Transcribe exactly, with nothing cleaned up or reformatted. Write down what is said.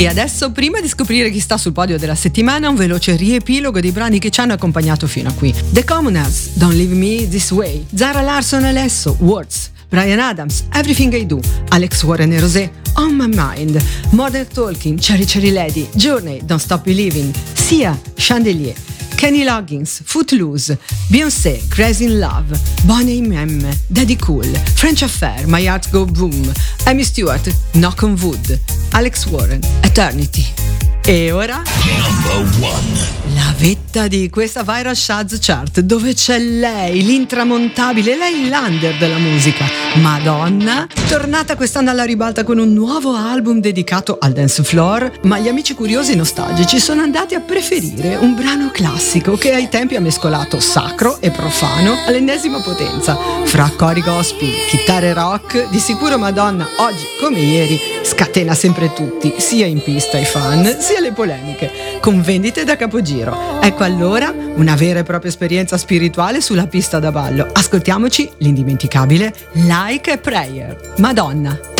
E adesso, prima di scoprire chi sta sul podio della settimana, un veloce riepilogo dei brani che ci hanno accompagnato fino a qui. The Commoners, Don't Leave Me This Way, Zara Larsson e Lesso, Words, Bryan Adams, Everything I Do, Alex Warren e Rosé, On My Mind, Modern Talking, Cherry Cherry Lady, Journey, Don't Stop Believing, Sia, Chandelier, Kenny Loggins, Footloose, Beyoncé, Crazy in Love, Bonnie M, Daddy Cool, French Affair, My Heart Go Boom, Amy Stewart, Knock on Wood, Alex Warren, Eternity. E ora? Number one. La vetta di questa Viral Shaz Chart, dove c'è lei, l'intramontabile, lei l'under della musica, Madonna, tornata quest'anno alla ribalta con un nuovo album dedicato al dance floor, ma gli amici curiosi e nostalgici sono andati a preferire un brano classico che ai tempi ha mescolato sacro e profano all'ennesima potenza. Fra cori gospel, chitarre rock, di sicuro Madonna, oggi come ieri, scatena sempre tutti, sia in pista i fan, sia le polemiche, con vendite da capogiro. Ecco allora una vera e propria esperienza spirituale sulla pista da ballo. Ascoltiamoci l'indimenticabile Like a Prayer, Madonna.